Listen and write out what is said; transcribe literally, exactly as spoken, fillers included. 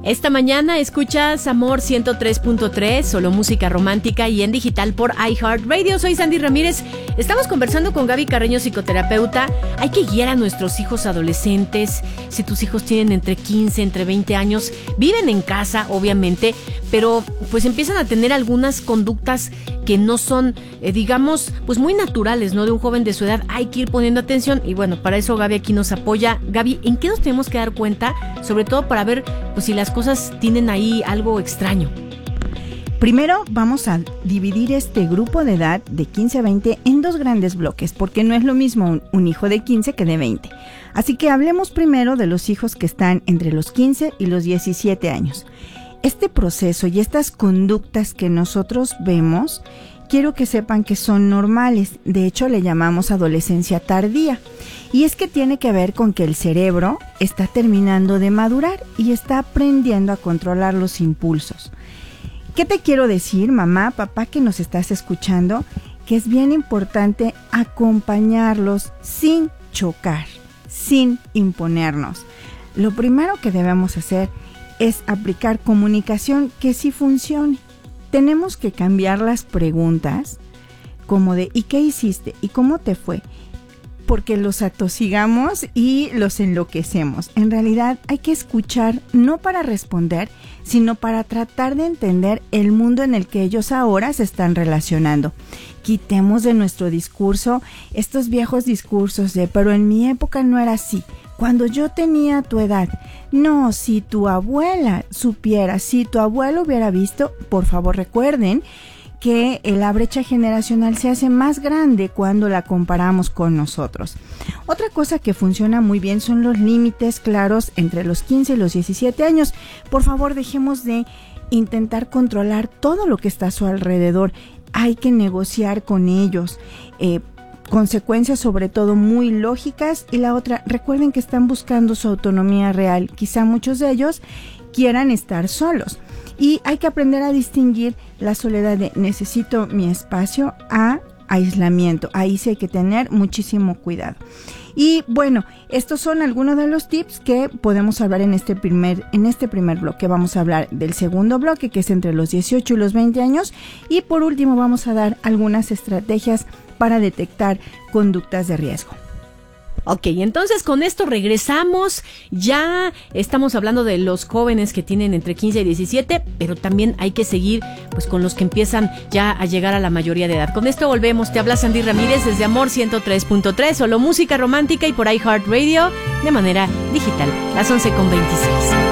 Esta mañana escuchas Amor ciento tres punto tres, solo música romántica y en digital por iHeartRadio. Soy Sandy Ramírez. Estamos conversando con Gaby Carreño, psicoterapeuta. Hay que guiar a nuestros hijos adolescentes. Si tus hijos tienen entre quince, entre veinte años, viven en casa, obviamente, pero pues empiezan a tener algunas conductas que no son, eh, digamos, pues muy naturales, ¿no? De un joven de su edad. Hay que ir poniendo atención y bueno, para eso Gaby aquí nos apoya. Gaby, ¿en qué nos tenemos que dar cuenta? Sobre todo para ver pues si las cosas tienen ahí algo extraño. Primero vamos a dividir este grupo de edad de quince a veinte en dos grandes bloques, porque no es lo mismo un, un hijo de quince que de veinte. Así que hablemos primero de los hijos que están entre los quince y los diecisiete años. Este proceso y estas conductas que nosotros vemos, quiero que sepan que son normales. De hecho, le llamamos adolescencia tardía. Y es que tiene que ver con que el cerebro está terminando de madurar y está aprendiendo a controlar los impulsos. ¿Qué te quiero decir, mamá, papá, que nos estás escuchando? Que es bien importante acompañarlos sin chocar, sin imponernos. Lo primero que debemos hacer es aplicar comunicación que sí funcione. Tenemos que cambiar las preguntas como de ¿y qué hiciste? ¿Y cómo te fue? Porque los atosigamos y los enloquecemos. En realidad hay que escuchar no para responder, sino para tratar de entender el mundo en el que ellos ahora se están relacionando. Quitemos de nuestro discurso estos viejos discursos de pero en mi época no era así. Cuando yo tenía tu edad, no, si tu abuela supiera, si tu abuelo hubiera visto, por favor recuerden que la brecha generacional se hace más grande cuando la comparamos con nosotros. Otra cosa que funciona muy bien son los límites claros entre los quince y los diecisiete años. Por favor, dejemos de intentar controlar todo lo que está a su alrededor. Hay que negociar con ellos. Eh, consecuencias sobre todo muy lógicas. Y la otra, recuerden que están buscando su autonomía real. Quizá muchos de ellos quieran estar solos. Y hay que aprender a distinguir la soledad de necesito mi espacio a aislamiento. Ahí sí hay que tener muchísimo cuidado. Y bueno, estos son algunos de los tips que podemos hablar en este primer, en este primer bloque. Vamos a hablar del segundo bloque, que es entre los dieciocho y los veinte años. Y por último vamos a dar algunas estrategias para detectar conductas de riesgo. Ok, entonces con esto regresamos. Ya estamos hablando de los jóvenes que tienen entre quince y diecisiete, pero también hay que seguir pues con los que empiezan ya a llegar a la mayoría de edad. Con esto volvemos. Te habla Sandy Ramírez desde Amor ciento tres punto tres, solo música romántica y por iHeartRadio de manera digital. Las once con veintiséis.